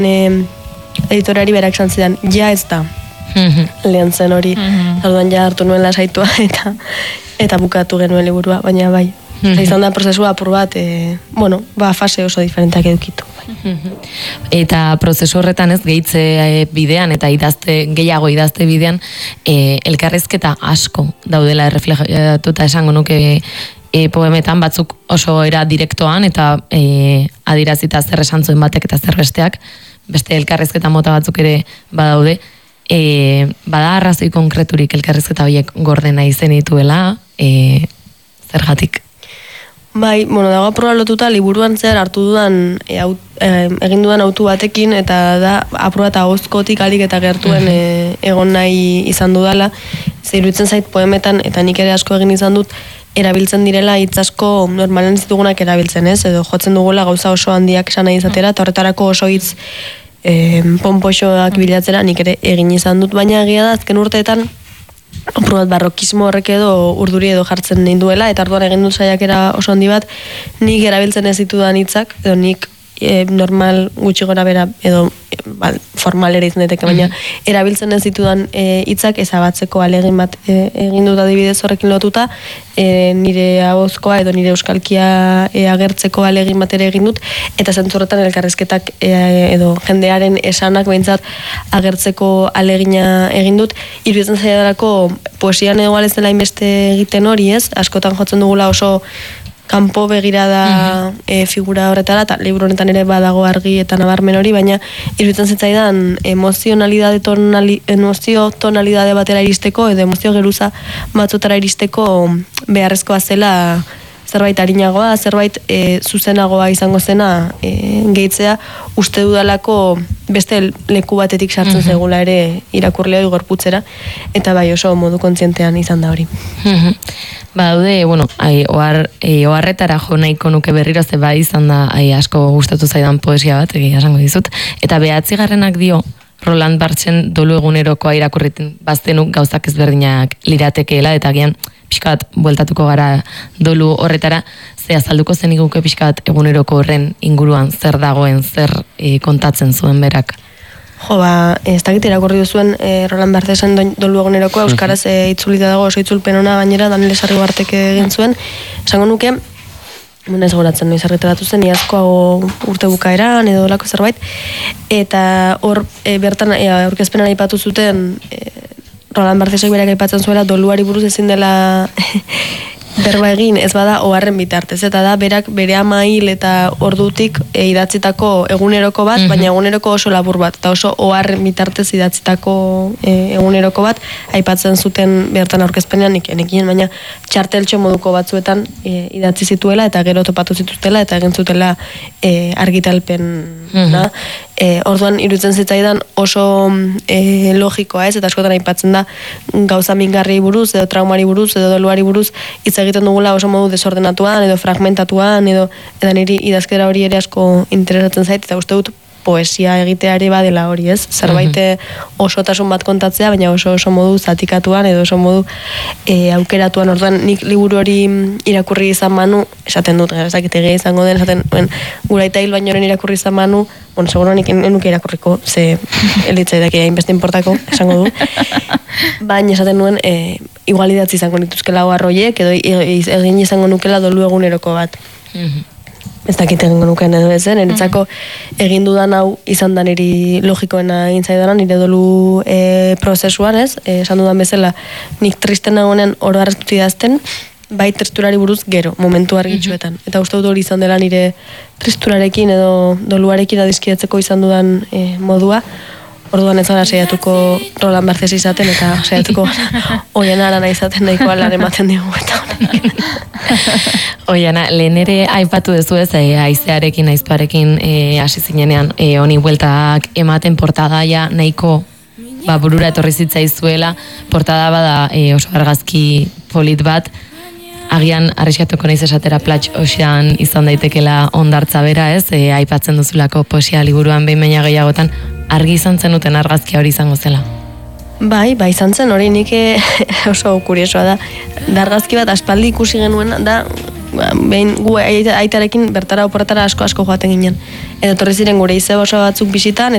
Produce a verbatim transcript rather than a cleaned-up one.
E, editoriari berak esan zidan, ja ez da. Lehen zen hori, orduan ja hartu nuen lasaitua eta eta bukatu genuen liburua, baina bai. Izan da prozesua apur bat, e, bueno, ba, fase oso diferenteak edukitu. Eta prozesu horretan ez gehitze bidean eta idazte, gehiago idazte bidean, e, elkarrizketa asko daudela erreflejatuta esango nuke e, poemetan, batzuk oso era direktoan eta e, adirazita zer esan zuen batek eta zer besteak, beste elkarrizketa mota batzuk ere badaude. E, bada arrazoi konkreturik elkarrizketa horiek gordena izen dituela, e, zergatik? Bai, bueno, dago aproba lotuta liburuan zer hartu dudan e, aut, e, egin dudan autu batekin eta da aproba eta hozkotik alik eta gertuen e, egon nahi izan dudala. Zeirutzen zait poemetan eta nik ere asko egin izan dut erabiltzen direla hitz asko normalen ez ditugunak erabiltzen, ez? Edo jotzen dugula gauza oso handiak esan nahi izatera eta horretarako oso hitz e, ponpoxoak bilatzera nik ere egin izan dut, baina egia da azken urteetan Probat barrokismo horrek edo urduri edo jartzen ninduela, eta orduan egin dut saiakera oso handi bat, nik erabiltzen ez ditudan hitzak, edo nik e, normal gutxi gora bera, edo e, ba, formal ere izan daiteke, baina erabiltzen ez ditudan hitzak e, ezabatzeko alegin bat e, egin dut adibidez horrekin lotuta, e, nire ahozkoa edo nire euskalkia e, agertzeko alegin bat ere egin dut, eta zentzurretan elkarrizketak e, edo jendearen esanak behintzat agertzeko alegina egin dut. Iruditzen zaidarako poesian edo ez dela inbeste egiten hori, ez? Askotan jotzen dugula oso kanpo begirada mm-hmm. e, figura horretara, eta liburu honetan ere badago argi eta nabarmen hori, baina iruditzen zitzaidan emozionalidade tonali, emozio tonalidade batera iristeko, edo emozio geruza batzutara iristeko beharrezkoa zela zerbait arinagoa, zerbait e, zuzenagoa izango zena e, gehitzea, uste dudalako beste leku batetik sartzen mm-hmm. zegula ere irakurlea gorputzera, eta bai oso modu kontzientean izan da hori. Mm-hmm. Ba, daude, bueno, ai, ohar, e, oharretara jo nahiko nuke berriro ze bai izan da ai, asko gustatu zaidan poesia bat, egia esango dizut, eta behatzigarrenak dio Roland Bartsen dolu egunerokoa irakurriten baztenuk gauzak ezberdinak liratekeela, eta gian pixkat bueltatuko gara dolu horretara, ze azalduko zen iguke pixkat eguneroko horren inguruan zer dagoen, zer e, kontatzen zuen berak. Jo, ba, ez dakit irakurri duzuen e, Roland Bartsen dolu egunerokoa, euskaraz e, itzulita dago, oso itzulpen ona gainera, Daniel Sarribartek egin zuen, esango nuke, Bueno, ez goratzen noiz argitaratu zen, iazkoago urte bukaeran edo lako zerbait, eta hor e, bertan e, aurkezpenan aipatu zuten e, Roland Barthesek berak aipatzen zuela doluari buruz ezin dela berba egin, ez bada oharren bitartez, eta da berak bere ama hil eta ordutik e, idatzitako eguneroko bat, mm-hmm. baina eguneroko oso labur bat, eta oso oharren bitartez idatzitako e, eguneroko bat, aipatzen zuten bertan aurkezpenean nekien, baina txarteltxo moduko batzuetan e, idatzi zituela, eta gero topatu zituztela, eta egin zutela e, argitalpen, mm-hmm. E, orduan iruditzen zitzaidan oso e, logikoa ez, eta askotan aipatzen da gauza mingarri buruz, edo traumari buruz, edo doluari buruz, hitz egiten dugula oso modu desordenatuan, edo fragmentatuan, edo eta niri idazkera hori ere asko interesatzen zait, eta uste dut poesia egiteari badela hori, ez? Zerbait mm-hmm. osotasun bat kontatzea, baina oso oso modu zatikatuan, edo oso modu e, aukeratuan. Orduan nik liburu hori irakurri izan manu, esaten dut, ezakit egia izango den, esaten, ben, gura eta hil bainoren irakurri izan manu, bueno, seguro nik enuke irakurriko, ze elitzai daki hainbeste importako, esango du. Baina esaten nuen, e, igual idatzi izango nituzkela oarroiek, edo egin izango nukela dolu eguneroko bat. Mm-hmm. Ez dakit egingo nuken edo ezen, eretzako egin dudan hau izan da niri logikoena egin zaidaran, nire dolu e, prozesuan, ez? E, esan dudan bezala, nik tristen nagoenean oro arreztuti idazten, bai tristurari buruz gero, momentu argitxuetan. Eta uste dut hori izan dela nire tristurarekin edo doluarekin adizkidatzeko izan dudan e, modua. Orduan ez gara saiatuko Roland Barthes izaten, eta saiatuko Oiana Arana izaten nahikoa lan ematen digu eta honek. Oiana, lehen ere aipatu dezu ez, e, aizearekin, aiztuarekin hasi e, zinenean, e, honi bueltak ematen portadaia nahiko ba, burura etorri zitzaizuela, portada bada e, oso argazki polit bat, agian arriskatuko naiz esatera Platx Ocean izan daitekela ondartza bera, ez? E, aipatzen duzulako poesia liburuan behin baina gehiagotan argi izan zenuten argazki hori izango zela. Bai, bai izan zen hori nik oso kuriosoa da. Da argazki bat aspaldi ikusi genuen da behin gu aitarekin bertara oporretara asko asko joaten ginen. Edo torri ziren gure izeba oso batzuk bisitan,